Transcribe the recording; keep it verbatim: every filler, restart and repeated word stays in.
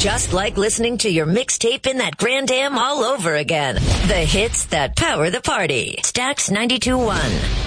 just like listening to your mixtape in that Grand Am all over again. The hits that power the party. Stax ninety-two point one.